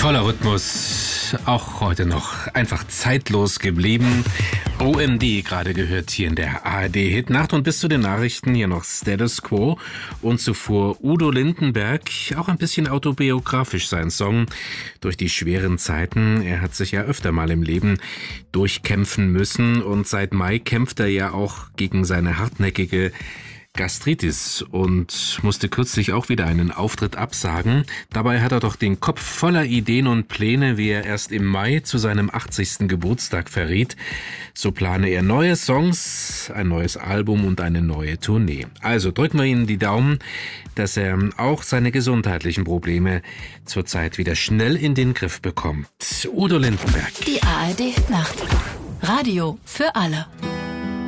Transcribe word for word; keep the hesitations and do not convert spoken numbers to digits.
Toller Rhythmus, auch heute noch einfach zeitlos geblieben. O M D gerade gehört hier in der A R D-Hitnacht und bis zu den Nachrichten hier noch Status Quo und zuvor Udo Lindenberg, auch ein bisschen autobiografisch sein Song, durch die schweren Zeiten. Er hat sich ja öfter mal im Leben durchkämpfen müssen und seit Mai kämpft er ja auch gegen seine hartnäckige Gastritis und musste kürzlich auch wieder einen Auftritt absagen. Dabei hat er doch den Kopf voller Ideen und Pläne, wie er erst im Mai zu seinem achtzigsten Geburtstag verriet. So plane er neue Songs, ein neues Album und eine neue Tournee. Also drücken wir Ihnen die Daumen, dass er auch seine gesundheitlichen Probleme zurzeit wieder schnell in den Griff bekommt. Udo Lindenberg. Die A R D-Nacht. Radio für alle.